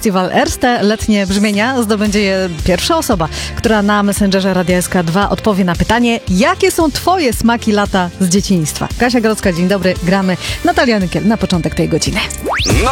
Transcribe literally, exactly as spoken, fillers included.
Festiwal Erste. Letnie brzmienia zdobędzie je pierwsza osoba, która na Messengerze Radia S K dwa odpowie na pytanie, jakie są twoje smaki lata z dzieciństwa. Kasia Grodzka, dzień dobry, gramy. Natalia Nykiel na początek tej godziny. No